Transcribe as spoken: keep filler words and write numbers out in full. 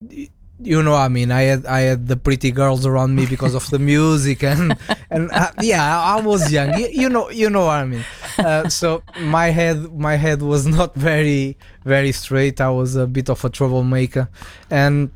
you know, I mean, I had I had the pretty girls around me because of the music, and and uh, yeah, I was young. You, you know, you know what I mean. Uh, so my head my head was not very very straight. I was a bit of a troublemaker, and